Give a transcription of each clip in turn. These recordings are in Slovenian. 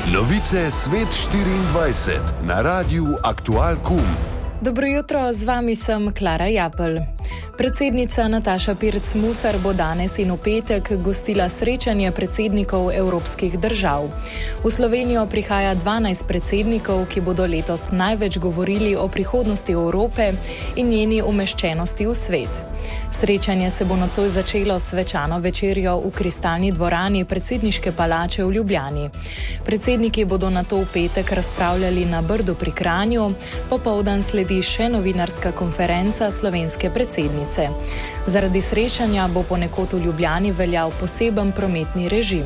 Novice Svet 24 na Radiu Aktual.com. Dobro jutro, z vami sem Klara Japelj. Predsednica Nataša Pirc Musar bo danes in v petek gostila srečanje predsednikov evropskih držav. V Slovenijo prihaja 12 predsednikov, ki bodo letos največ govorili o prihodnosti Evrope in njeni umeščenosti v svet. Srečanje se bo nocoj začelo s svečano večerjo v Kristalni dvorani predsedniške palače v Ljubljani. Predsedniki bodo nato v petek razpravljali na Brdu pri Kranju, popoldan sledi še novinarska konferenca slovenske predsednice. Zaradi srečanja bo ponekod v Ljubljani veljal poseben prometni režim.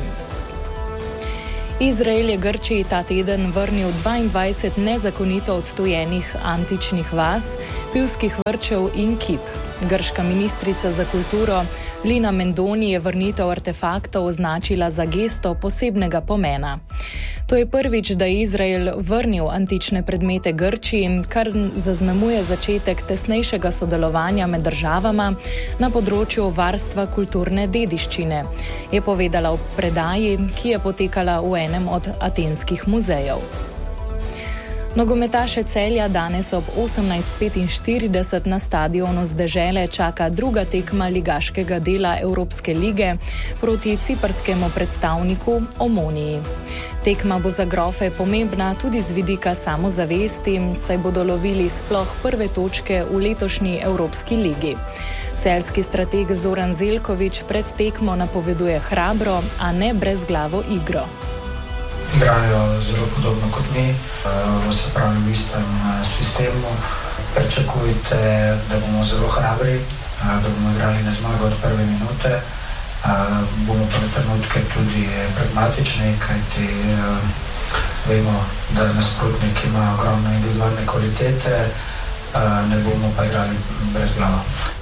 Izrael je Grčiji ta teden vrnil 22 nezakonito odtujenih antičnih vas, pivskih vrčev in kip. Grška ministrica za kulturo Lina Mendoni je vrnitev artefaktov označila za gesto posebnega pomena. To je prvič, da je Izrael vrnil antične predmete Grčiji, kar zaznamuje začetek tesnejšega sodelovanja med državama na področju varstva kulturne dediščine, je povedala v predaji, ki je potekala v enem od atenskih muzejev. Nogometaše Celja danes ob 18:45 na stadionu z Dežele čaka druga tekma ligaškega dela Evropske lige proti ciprskemu predstavniku Omoniji. Tekma bo za grofe pomembna tudi z vidika samozavesti, saj bodo lovili sploh prve točke v letošnji Evropski ligi. Celjski strateg Zoran Zeljković pred tekmo napoveduje hrabro, a ne brezglavo igro. Igrajo zelo podobno kot mi, se pravi v istem sistemu. Pričakujte, da bomo zelo hrabri, da bomo igrali na zmago od prve minute. Bomo pa na trenutke tudi pragmatični, kajti vemo, da nasprotnik ima ogromne individualne kvalitete, ne bomo pa igrali brez glava.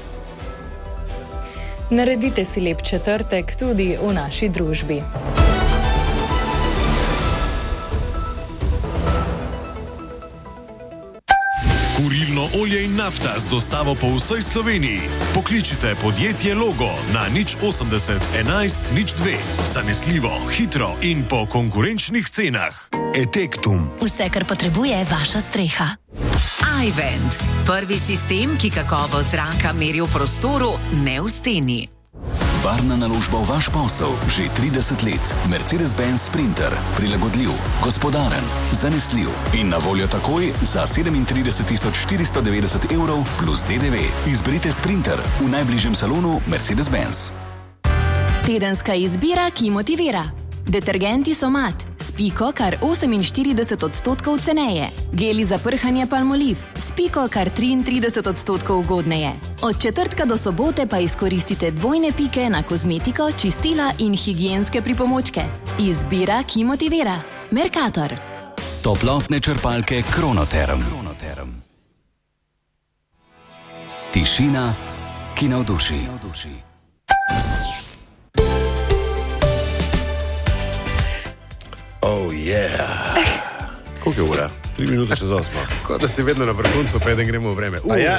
Naredite si lep četrtek tudi v naši družbi. Kurilno olje in nafta z dostavo po vsej Sloveniji. Pokličite podjetje Logo na 080 11 02. Zanesljivo, hitro in po konkurenčnih cenah. Etektum. Vse, kar potrebuje vaša streha. iVent. Prvi sistem, ki kakovost zraka meri v prostoru, ne v steni. Varna naložba v vaš posel že 30 let. Mercedes-Benz Sprinter. Prilagodljiv, gospodaren, zanesljiv in na voljo takoj za 37 490 evrov plus DDV. Izberite Sprinter v najbližjem salonu Mercedes-Benz. Tedenska izbira, ki motivira. Detergenti Somat. S piko kar 48% ceneje. Geli za prhanje Palmolive. S piko kar 33% ugodneje. Od četrtka do sobote pa izkoristite dvojne pike na kozmetiko, čistila in higienske pripomočke. Izbira, ki motivira. Mercator. Toplotne črpalke Kronoterm. Tišina, ki navduši. Oh, yeah. Koliko je ura? 3 minute čez 8. Kot da si vedno na vrhuncu, preden gremo v vreme. Ja.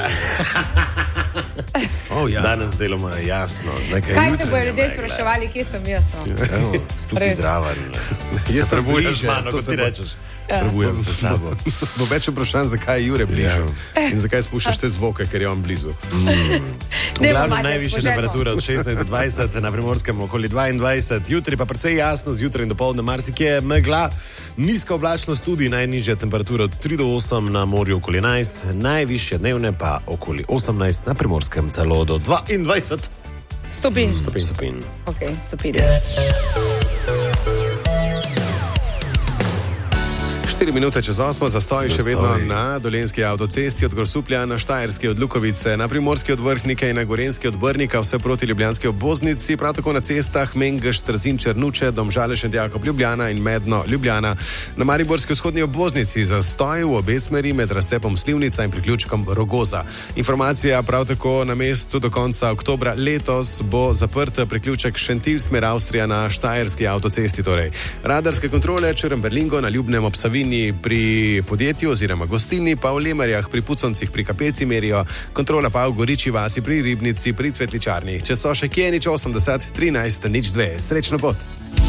Oh, ja. Danes deloma jasno. Kaj se bojo ljudje spraševali, kje sem jaz? Tukaj zdraven. Jaz se prebujaš mano, kot ti rečeš. Prebujam se s tabo. Bo več vprašanj, zakaj je Jure bližu in zakaj spuščaš te zvoke, ker je on blizu. Glavno najvišja temperatura od 16 do 20, na Primorskem okoli 22, jutri pa precej jasno, zjutraj in dopoldne marsikje megla, nizka oblačnost tudi, najnižja temperatura od 3 do 8, na morju okoli 11, najvišje dnevne pa okoli 18, na Primorskem celo do 22 stopinj. Ok, stopinj. Yes. 4 minute čez 8, zastoj še vedno na Dolenjski avtocesti od Grosuplja na Štajerski od Lukovice, na Primorski od Vrhnike in na Gorenjski od Brnika, vse proti ljubljanski obvoznici, prav tako na cestah Mengeš, Trzin, Črnuče, Domžale, Šentjakov, Ljubljana in Medno, Ljubljana. Na Mariborski vzhodni obvoznici zastoj v obe smeri med razcepom Slivnica in priključkom Rogoza. Informacija prav tako na mestu do konca oktobra letos bo zaprt priključek Šentilj smer Avstrija na Štajerski avtocesti. Torej. Radarske kontrole Črn-Berlingo na Ljubnem ob Savinji pri podjetju oziroma gostilni, pa v Lemarjah pri Puconcih pri Kapelci merijo, kontrola pa v Goriči vasi pri Ribnici pri Cvetličarni. Če so še kje, 80 13 02. Srečno pot!